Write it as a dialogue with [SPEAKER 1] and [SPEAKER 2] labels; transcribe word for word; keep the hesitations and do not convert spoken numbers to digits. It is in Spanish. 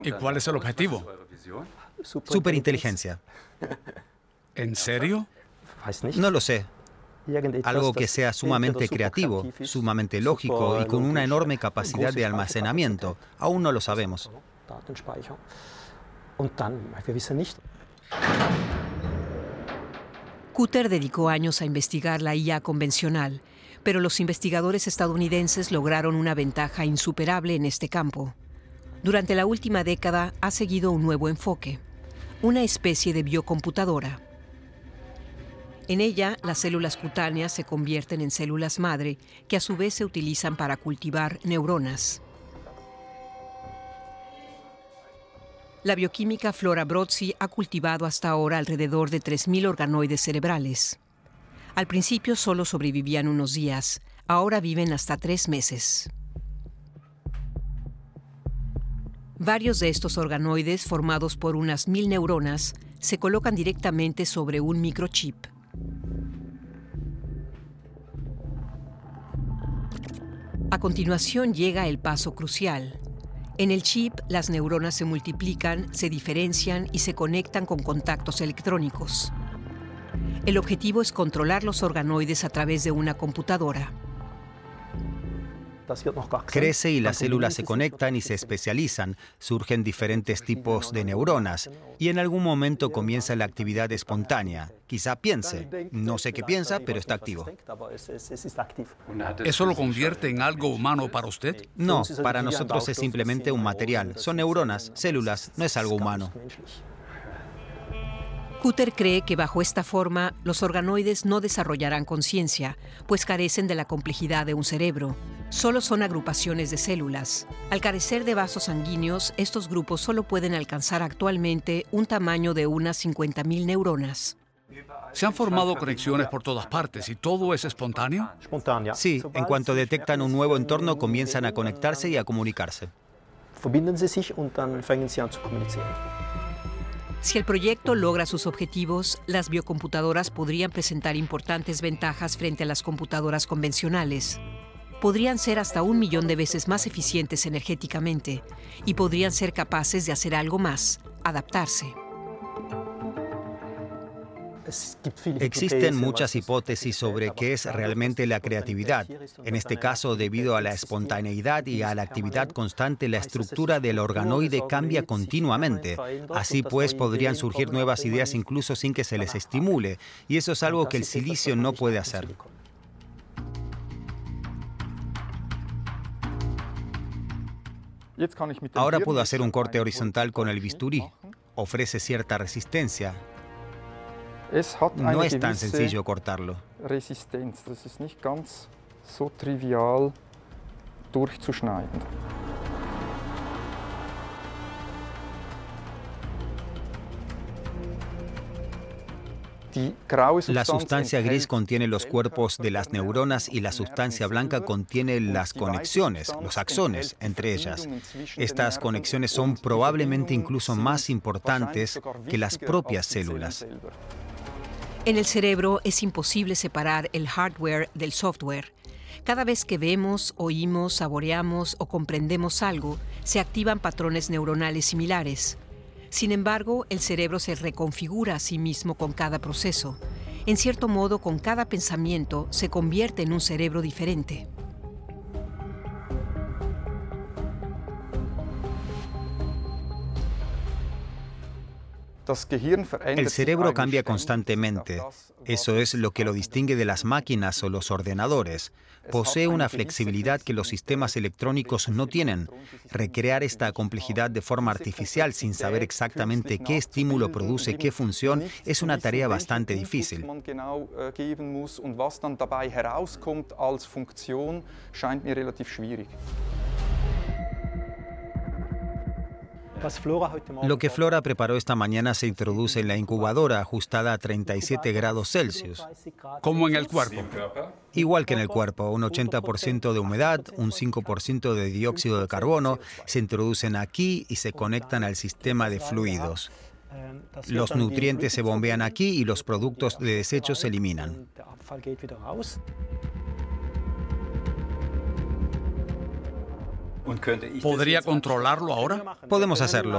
[SPEAKER 1] ¿Y cuál es el objetivo?
[SPEAKER 2] Superinteligencia.
[SPEAKER 1] ¿En serio?
[SPEAKER 2] No lo sé. Algo que sea sumamente creativo, sumamente lógico y con una enorme capacidad de almacenamiento. Aún no lo sabemos.
[SPEAKER 3] Kutter dedicó años a investigar la I A convencional, pero los investigadores estadounidenses lograron una ventaja insuperable en este campo. Durante la última década ha seguido un nuevo enfoque, una especie de biocomputadora. En ella, las células cutáneas se convierten en células madre, que a su vez se utilizan para cultivar neuronas. La bioquímica Flora Brozzi ha cultivado hasta ahora alrededor de tres mil organoides cerebrales. Al principio solo sobrevivían unos días, ahora viven hasta tres meses. Varios de estos organoides, formados por unas mil neuronas, se colocan directamente sobre un microchip. A continuación llega el paso crucial. En el chip, las neuronas se multiplican, se diferencian y se conectan con contactos electrónicos. El objetivo es controlar los organoides a través de una computadora.
[SPEAKER 2] Crece y las células se conectan y se especializan, surgen diferentes tipos de neuronas y en algún momento comienza la actividad espontánea. Quizá piense, no sé qué piensa, pero está activo.
[SPEAKER 1] ¿Eso lo convierte en algo humano para usted?
[SPEAKER 2] No, para nosotros es simplemente un material. Son neuronas, células, no es algo humano.
[SPEAKER 3] Kutter cree que bajo esta forma los organoides no desarrollarán conciencia, pues carecen de la complejidad de un cerebro. Solo son agrupaciones de células. Al carecer de vasos sanguíneos, estos grupos solo pueden alcanzar actualmente un tamaño de unas cincuenta mil neuronas.
[SPEAKER 1] ¿Se han formado conexiones por todas partes y todo es espontáneo?
[SPEAKER 2] Sí, en cuanto detectan un nuevo entorno, comienzan a conectarse y a comunicarse.
[SPEAKER 3] Si el proyecto logra sus objetivos, las biocomputadoras podrían presentar importantes ventajas frente a las computadoras convencionales. Podrían ser hasta un millón de veces más eficientes energéticamente y podrían ser capaces de hacer algo más, adaptarse.
[SPEAKER 2] Existen muchas hipótesis sobre qué es realmente la creatividad. En este caso, debido a la espontaneidad y a la actividad constante, la estructura del organoide cambia continuamente. Así pues, podrían surgir nuevas ideas incluso sin que se les estimule, y eso es algo que el silicio no puede hacer. Ahora puedo hacer un corte horizontal con el bisturí. Ofrece cierta resistencia. No es tan sencillo cortarlo. La sustancia gris contiene los cuerpos de las neuronas y la sustancia blanca contiene las conexiones, los axones, entre ellas. Estas conexiones son probablemente incluso más importantes que las propias células.
[SPEAKER 3] En el cerebro es imposible separar el hardware del software. Cada vez que vemos, oímos, saboreamos o comprendemos algo, se activan patrones neuronales similares. Sin embargo, el cerebro se reconfigura a sí mismo con cada proceso. En cierto modo, con cada pensamiento, se convierte en un cerebro diferente.
[SPEAKER 2] El cerebro cambia constantemente. Eso es lo que lo distingue de las máquinas o los ordenadores. Posee una flexibilidad que los sistemas electrónicos no tienen. Recrear esta complejidad de forma artificial sin saber exactamente qué estímulo produce qué función es una tarea bastante difícil. Lo que Flora preparó esta mañana se introduce en la incubadora ajustada a treinta y siete grados Celsius.
[SPEAKER 1] ¿Como en el cuerpo?
[SPEAKER 2] Igual que en el cuerpo, un ochenta por ciento de humedad, un cinco por ciento de dióxido de carbono se introducen aquí y se conectan al sistema de fluidos. Los nutrientes se bombean aquí y los productos de desecho se eliminan.
[SPEAKER 1] ¿Podría controlarlo ahora?
[SPEAKER 2] Podemos hacerlo.